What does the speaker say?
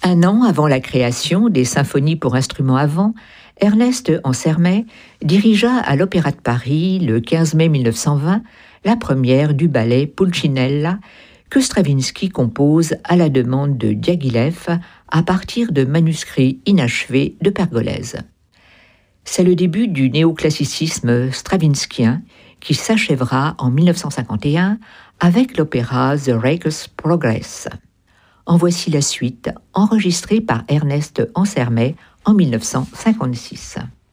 Un an avant la création des symphonies pour instruments à vent, Ernest Ansermet dirigea à l'Opéra de Paris, le 15 mai 1920, la première du ballet Pulcinella, que Stravinsky compose à la demande de Diaghilev à partir de manuscrits inachevés de Pergolèse. C'est le début du néoclassicisme stravinskien qui s'achèvera en 1951 avec l'opéra The Rake's Progress. En voici la suite, enregistrée par Ernest Ansermet en 1956.